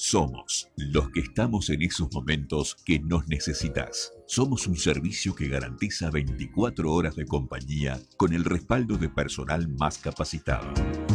Somos los que estamos en esos momentos que nos necesitas. Somos un servicio que garantiza 24 horas de compañía con el respaldo de personal más capacitado.